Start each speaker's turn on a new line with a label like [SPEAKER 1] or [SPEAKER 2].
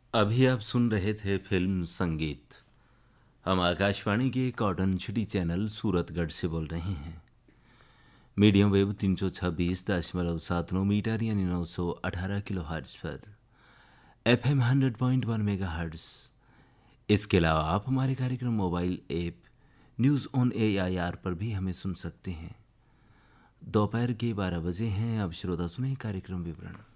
[SPEAKER 1] अभी आप सुन रहे थे फिल्म संगीत। हम आकाशवाणी के कॉटन सिटी चैनल सूरतगढ़ से बोल रहे हैं। मीडियम वेव 326.79 मीटर यानी 918 किलो हर्ट्ज पर, FM 100.1 मेगा हर्ट्ज। इसके अलावा आप हमारे कार्यक्रम mobile app news on AIR पर भी हमें सुन सकते हैं। दोपहर के 12 बजे हैं। अब श्रोता सुने कार्यक्रम विवरण।